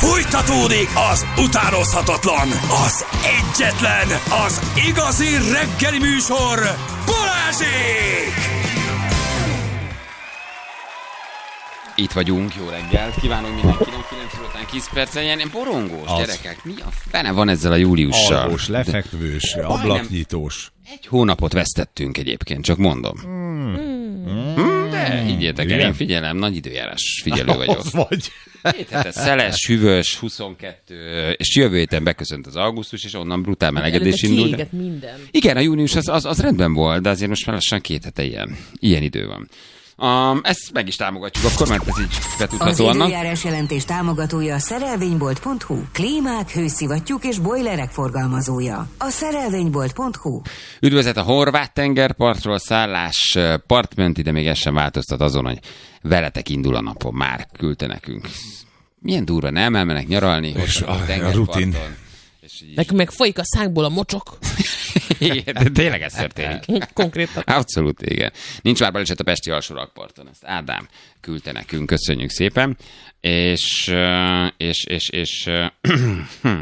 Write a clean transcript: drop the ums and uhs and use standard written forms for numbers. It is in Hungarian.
Fújtatódik az utánozhatatlan, az egyetlen, az igazi reggeli műsor, Balázsék! Itt vagyunk, jó reggelt, kívánunk mindenkinek, 9 után 10 perccel, ilyen borongós az. Gyerekek, mi a fene van ezzel a júliussal? Alvós, lefekvős, ablaknyitós. Egy hónapot vesztettünk egyébként, csak mondom. De higgyétek el, én figyelem, nagy időjárás figyelő vagyok. Vagy. 2 hete szeles, hűvös, 22, és jövő héten beköszönt az augusztus, és onnan brutál melegedés indult. Igen, a június az rendben volt, de azért most már lassan 2 hete ilyen idő van. Ezt meg is támogatjuk akkor, mert ez így betudható annak. Az időjárás jelentés támogatója a szerelvénybolt.hu. Klímák, hőszivattyúk és bojlerek forgalmazója. A szerelvénybolt.hu. Üdvözlet a horvát tengerpartról, szállás partmenti, de még ez sem változtat azon, hogy veletek indul a napon. Már küldte nekünk. Milyen durva, nem elmennek nyaralni, és a rutin. Nekünk meg folyik a szánkból a mocsok. Igen, de tényleg ez történik. Konkrétan. Abszolút, igen. Nincs már baleset a pesti alsó rakparton. Ezt Ádám küldte nekünk, köszönjük szépen. És